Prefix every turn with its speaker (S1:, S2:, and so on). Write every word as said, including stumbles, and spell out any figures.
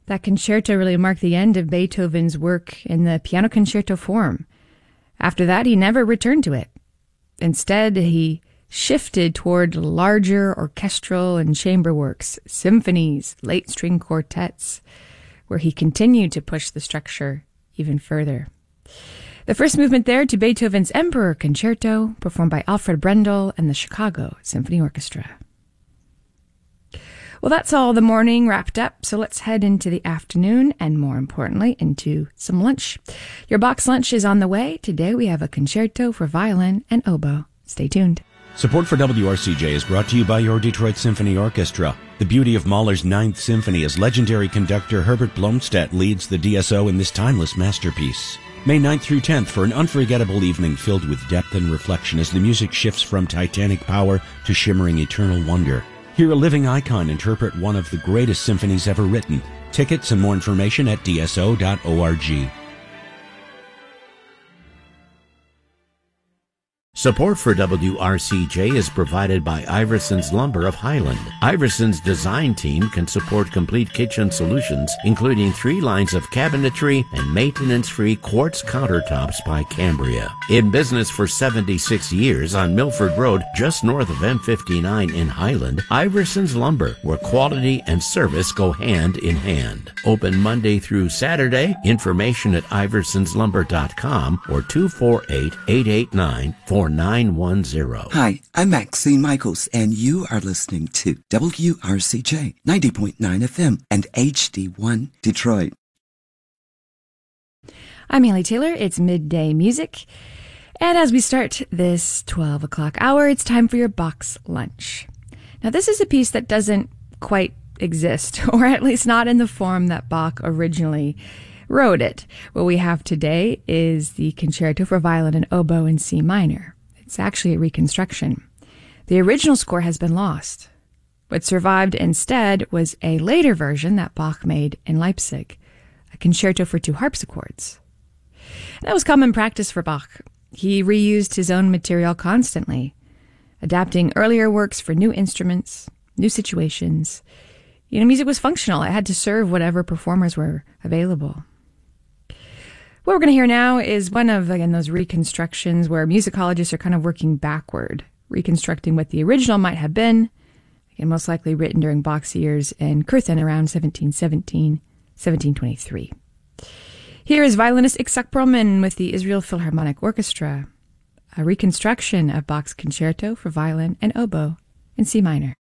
S1: That concerto really marked the end of Beethoven's work in the piano concerto form. After that, he never returned to it. Instead, he shifted toward larger orchestral and chamber works, symphonies, late-string quartets, where he continued to push the structure even further. The first movement there to Beethoven's Emperor Concerto, performed by Alfred Brendel and the Chicago Symphony Orchestra. Well, that's all the morning wrapped up, so let's head into the afternoon and, more importantly, into some lunch. Your box lunch is on the way. Today we have a concerto for violin and oboe. Stay tuned.
S2: Support for W R C J is brought to you by your Detroit Symphony Orchestra. The beauty of Mahler's Ninth Symphony as legendary conductor Herbert Blomstedt leads the D S O in this timeless masterpiece. May ninth through tenth for an unforgettable evening filled with depth and reflection as the music shifts from titanic power to shimmering eternal wonder. Hear a living icon interpret one of the greatest symphonies ever written. Tickets and more information at d s o dot org.
S3: Support for W R C J is provided by Iverson's Lumber of Highland. Iverson's design team can support complete kitchen solutions, including three lines of cabinetry and maintenance-free quartz countertops by Cambria. In business for seventy-six years on Milford Road, just north of M fifty-nine in Highland, Iverson's Lumber, where quality and service go hand in hand. Open Monday through Saturday. Information at iversons lumber dot com or two four eight, eight eight nine, four nine one zero.
S4: Hi, I'm Maxine Michaels, and you are listening to W R C J ninety point nine F M and H D one Detroit.
S1: I'm Haley Taylor. It's Midday Music. And as we start this twelve o'clock hour, it's time for your box lunch. Now, this is a piece that doesn't quite exist, or at least not in the form that Bach originally wrote it. What we have today is the Concerto for Violin and Oboe in C minor. It's actually a reconstruction. The original score has been lost. What survived instead was a later version that Bach made in Leipzig, a concerto for two harpsichords. That was common practice for Bach. He reused his own material constantly, adapting earlier works for new instruments, new situations. You know, music was functional. It had to serve whatever performers were available. What we're going to hear now is one of, again, those reconstructions where musicologists are kind of working backward, reconstructing what the original might have been, again, most likely written during Bach's years in Kürten around seventeen seventeen, seventeen twenty-three. Here is violinist Itzhak Perlman with the Israel Philharmonic Orchestra, a reconstruction of Bach's Concerto for Violin and Oboe in C minor.